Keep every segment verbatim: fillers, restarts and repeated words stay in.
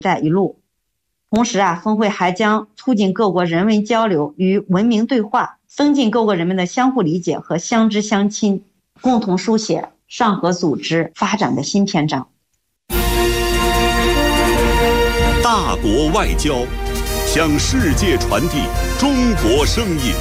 带一路。同时啊，峰会还将促进各国人文交流与文明对话，增进各国人民的相互理解和相知相亲，共同书写上合组织发展的新篇章。 大国外交，向世界传递中国声音。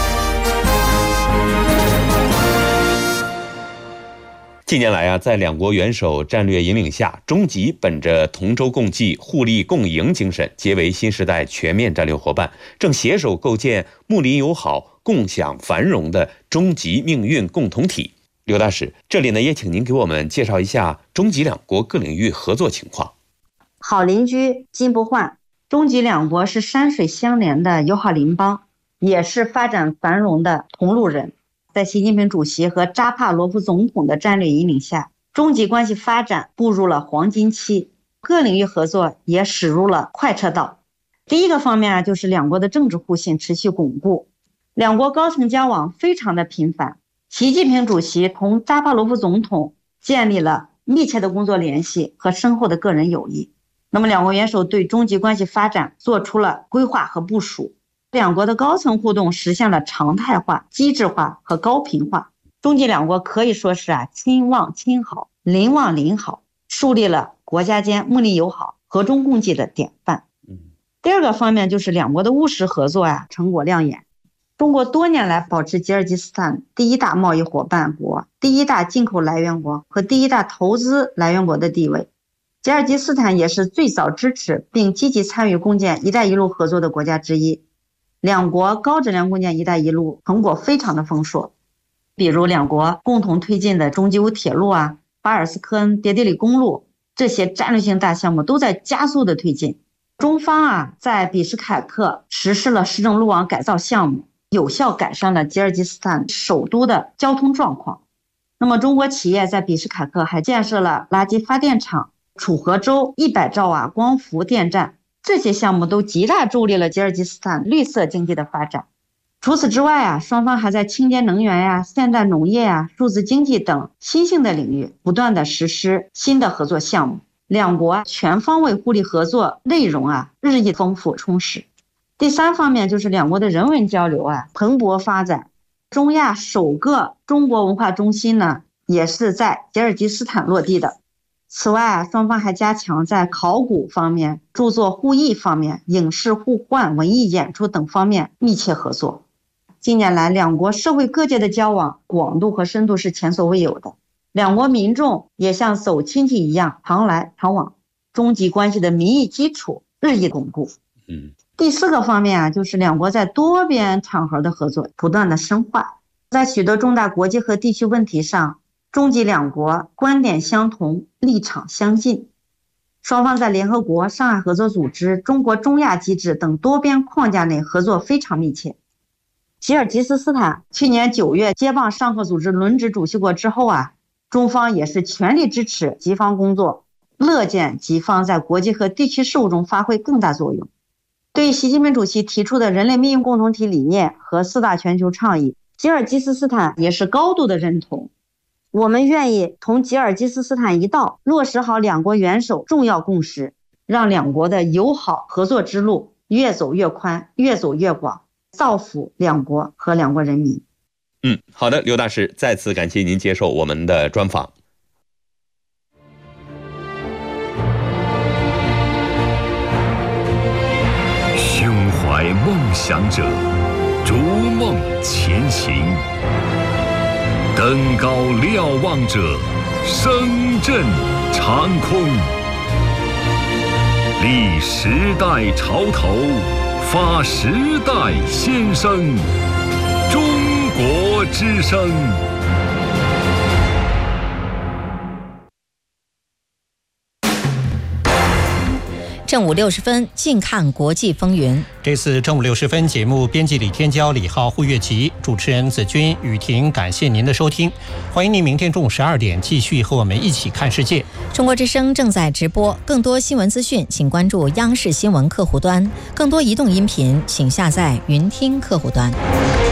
近年来啊，在两国元首战略引领下，中吉本着同舟共济、互利共赢精神，结为新时代全面战略伙伴，正携手构建睦邻友好、共享繁荣的中吉命运共同体。刘大使，这里呢也请您给我们介绍一下中吉两国各领域合作情况。 好邻居金不换，中吉两国是山水相连的友好邻邦，也是发展繁荣的同路人。在习近平主席和扎帕罗夫总统的战略引领下，中吉关系发展步入了黄金期，各领域合作也驶入了快车道。第一个方面啊，就是两国的政治互信持续巩固，两国高层交往非常的频繁。习近平主席同扎帕罗夫总统建立了密切的工作联系和深厚的个人友谊。那么两国元首对中吉关系发展做出了规划和部署，两国的高层互动实现了常态化、机制化和高频化。中吉两国可以说是啊亲望亲好、邻望邻好，树立了国家间睦邻友好、和衷共济的典范。第二个方面就是两国的务实合作啊成果亮眼。中国多年来保持吉尔吉斯斯坦第一大贸易伙伴国、第一大进口来源国和第一大投资来源国的地位。吉尔吉斯斯坦也是最早支持并积极参与共建“一带一路”合作的国家之一。两国高质量共建“一带一路”成果非常的丰硕，比如两国共同推进的中吉乌铁路啊、巴尔斯科恩别地里公路，这些战略性大项目都在加速的推进。中方啊在比什凯克实施了市政路网改造项目，有效改善了吉尔吉斯斯坦首都的交通状况。那么中国企业在比什凯克还建设了垃圾发电厂、楚河州一百兆瓦光伏电站，这些项目都极大助力了吉尔吉斯斯坦绿色经济的发展。除此之外啊，双方还在清洁能源呀、现代农业呀、数字经济等新兴的领域不断的实施新的合作项目，两国全方位互利合作内容啊日益丰富充实。第三方面就是两国的人文交流啊蓬勃发展，中亚首个中国文化中心呢也是在吉尔吉斯斯坦落地的。此外啊，双方还加强在考古方面、著作互译方面、影视互换、文艺演出等方面密切合作。近年来，两国社会各界的交往广度和深度是前所未有的，两国民众也像走亲戚一样常来常往，中吉关系的民意基础日益巩固。 嗯， 第四个方面啊，就是两国在多边场合的合作不断的深化，在许多重大国际和地区问题上，中吉两国观点相同，立场相近。双方在联合国、上海合作组织、中国中亚机制等多边框架内合作非常密切。吉尔吉斯斯坦去年九月接棒上合组织轮值主席国之后啊，中方也是全力支持吉方工作，乐见吉方在国际和地区事务中发挥更大作用。对习近平主席提出的人类命运共同体理念和四大全球倡议，吉尔吉斯斯坦也是高度的认同。我们愿意同吉尔吉斯斯坦一道，落实好两国元首重要共识，让两国的友好合作之路越走越宽，越走越广，造福两国和两国人民。 嗯，好的，刘大使，再次感谢您接受我们的专访。 胸怀梦想者，逐梦前行。登高瞭望者，声震长空。立时代潮头，发时代先声。中国之声。 正午六十分，近看国际风云。 这次正午六十分节目，编辑李天骄、李浩、胡月琪，主持人子君、雨婷，感谢您的收听。欢迎您明天中午十二点继续和我们一起看世界。 中国之声正在直播，更多新闻资讯，请关注央视新闻客户端；更多移动音频，请下载云听客户端。